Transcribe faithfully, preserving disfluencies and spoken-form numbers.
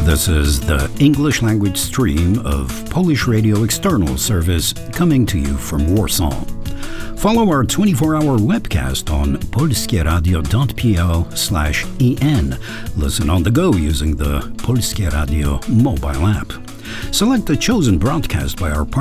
This is the English language stream of Polish Radio External Service coming to you from Warsaw. Follow our twenty-four hour webcast on polskieradio.pl slash en. Listen on the go using the Polskie Radio mobile app. Select the chosen broadcast by our partner